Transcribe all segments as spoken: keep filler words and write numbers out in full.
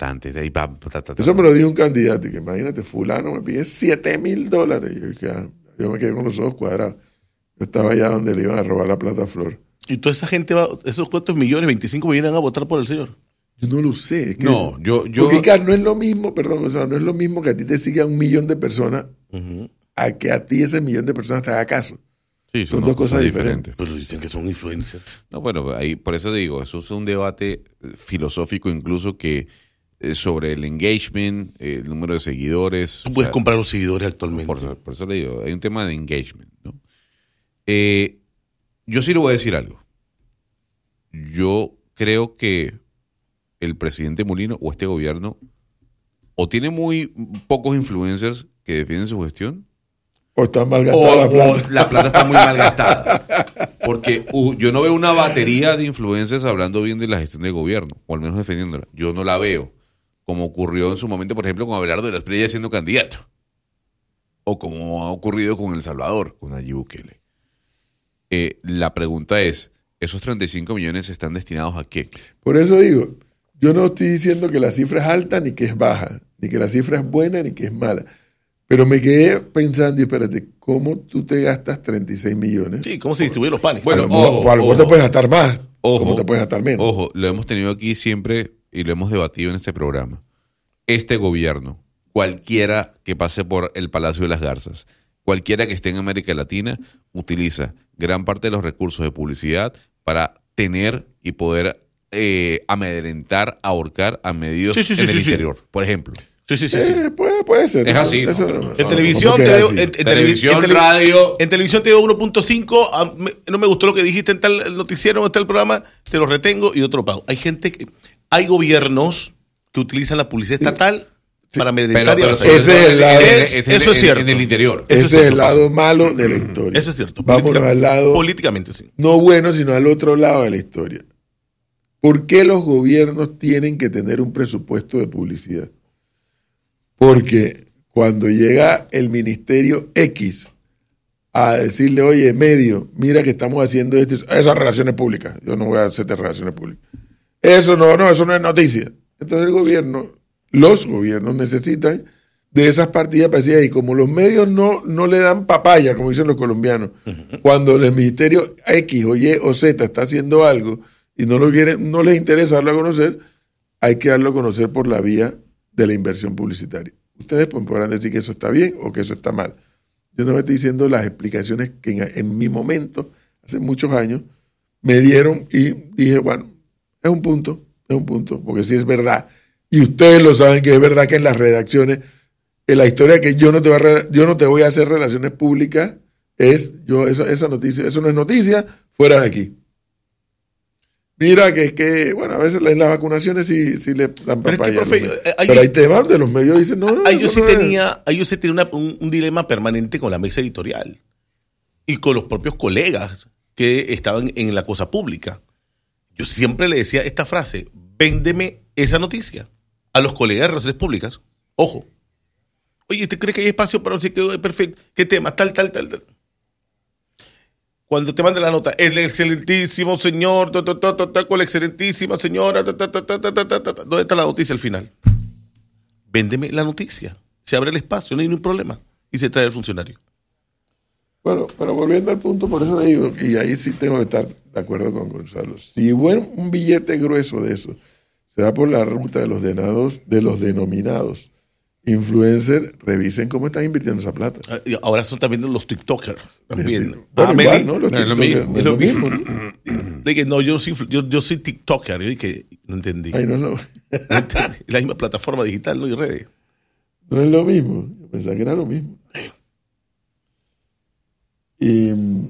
importante. De ahí, pa, ta, ta, ta, Eso me lo dijo un candidato, que imagínate, fulano me pide siete mil dólares. Yo, dije, ah, yo me quedé con los ojos cuadrados. Yo estaba allá donde le iban a robar la plata a Flor. Y toda esa gente va, esos cuantos millones, veinticinco millones, a votar por el señor. Yo no lo sé. Es que, no, yo... yo porque, claro, no es lo mismo, perdón, o sea, no es lo mismo que a ti te siga un millón de personas uh-huh. a que a ti ese millón de personas te haga caso. Sí, son, son dos cosas, cosas diferentes. Pero dicen que son influencers. No, bueno, ahí, por eso digo, eso es un debate filosófico incluso que eh, sobre el engagement, eh, el número de seguidores. Tú puedes o sea, comprar los seguidores actualmente. Por, por eso le digo, hay un tema de engagement, ¿no? Eh, yo sí le voy a decir algo. Yo creo que el presidente Molino o este gobierno o tiene muy pocos influencers que defienden su gestión, o está mal gastada la plata. O la plata está muy mal gastada. Porque uh, yo no veo una batería de influencers hablando bien de la gestión del gobierno, o al menos defendiéndola. Yo no la veo. Como ocurrió en su momento, por ejemplo, con Abelardo de la Espriella siendo candidato. O como ha ocurrido con El Salvador, con Nayib Bukele. Eh, la pregunta es, ¿esos treinta y cinco millones están destinados a qué? Por eso digo, yo no estoy diciendo que la cifra es alta ni que es baja, ni que la cifra es buena ni que es mala. Pero me quedé pensando, y espérate, ¿cómo tú te gastas treinta y seis millones? Sí, ¿cómo se distribuyen los panes? Bueno, a lo mejor, a lo mejor te puedes gastar más, ojo, como te puedes gastar menos. Ojo, lo hemos tenido aquí siempre y lo hemos debatido en este programa. Este gobierno, cualquiera que pase por el Palacio de las Garzas, cualquiera que esté en América Latina, utiliza gran parte de los recursos de publicidad para tener y poder eh, amedrentar, ahorcar a medios sí, sí, sí, en el sí, interior, sí. por ejemplo. Sí, sí, sí. Eh, sí. Puede, puede ser. Es así. Eso, ¿no? eso, en no, televisión no, te dio, en, en, en televisión, en tele, radio. En televisión te dio uno punto cinco, no me gustó lo que dijiste en tal noticiero, en tal programa, te lo retengo y otro pago. Hay gente, que, hay gobiernos que utilizan la publicidad estatal sí, para amedrentar y ese es el lado, es, es Eso el, es cierto. En el interior. Ese eso es el lado malo de la historia. Eso es cierto. Vámonos al lado. Políticamente, sí. No bueno, sino al otro lado de la historia. ¿Por qué los gobiernos tienen que tener un presupuesto de publicidad? Porque cuando llega el Ministerio X a decirle, oye, medio, mira que estamos haciendo esto, esas relaciones públicas, yo no voy a hacerte relaciones públicas. Eso no, no, eso no es noticia. Entonces el gobierno, los gobiernos necesitan de esas partidas para decir, y como los medios no, no le dan papaya, como dicen los colombianos, uh-huh. cuando el Ministerio X o Y o Z está haciendo algo y no lo quieren, no les interesa darlo a conocer, hay que darlo a conocer por la vía de la inversión publicitaria. Ustedes podrán decir que eso está bien o que eso está mal. Yo no me estoy diciendo las explicaciones que en, en mi momento, hace muchos años, me dieron y dije, bueno, es un punto, es un punto, porque sí es verdad. Y ustedes lo saben que es verdad que en las redacciones, en la historia que yo no te voy a, yo no te voy a hacer relaciones públicas, es, yo esa, esa noticia, eso no es noticia, fuera de aquí. Mira que es que, bueno, a veces en las vacunaciones sí, sí le dan papaya. Pero, es que, profe, eh, hay, pero hay temas de los medios dicen, no, no, ahí yo sí no tenía, ahí yo sí tenía una, un, un dilema permanente con la mesa editorial y con los propios colegas que estaban en la cosa pública. Yo siempre le decía esta frase, véndeme esa noticia a los colegas de relaciones públicas. Ojo. Oye, ¿usted cree que hay espacio para no sé qué, perfecto, qué tema, tal, tal, tal, tal? Cuando te manda la nota, el excelentísimo señor, ta, ta, ta, ta, ta, con la excelentísima señora, ta, ta, ta, ta, ta, ta, ta, ta. ¿Dónde está la noticia al final? Véndeme la noticia. Se abre el espacio, no hay ningún problema. Y se trae el funcionario. Bueno, pero volviendo al punto, por eso digo, y ahí sí tengo que estar de acuerdo con Gonzalo. Si bueno, un billete grueso de eso se va por la ruta de los denominados, de los denominados influencers, revisen cómo están invirtiendo esa plata. Ahora son también los TikTokers. También. Bueno, ah, igual, ¿no? Los no, TikTokers, es lo mismo. Es lo mismo. Dije, no, yo soy, yo, yo soy TikToker. Yo dije, no entendí. Ay, no, no. No entendí. La misma plataforma digital, no hay redes. No es lo mismo. Yo pensaba que era lo mismo. Y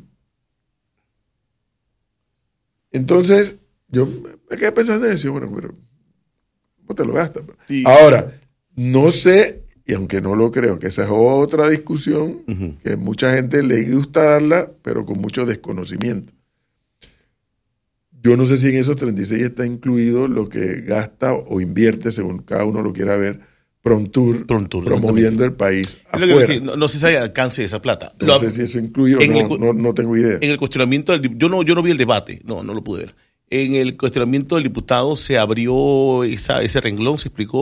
entonces, yo me quedé pensando en eso. Bueno, pero ¿cómo te lo gastas? Sí. Ahora, no sé, y aunque no lo creo, que esa es otra discusión, uh-huh. que mucha gente le gusta darla, pero con mucho desconocimiento. Yo no sé si en esos treinta y seis está incluido lo que gasta o invierte, según cada uno lo quiera ver, Prontour, Prontour promoviendo el país afuera. Decir, no, no sé si hay alcance de esa plata. No lo, sé si eso incluye o no, el, no, no tengo idea. En el cuestionamiento, del, yo, no, yo no vi el debate, no, no lo pude ver. En el cuestionamiento del diputado se abrió esa, ese renglón, se explicó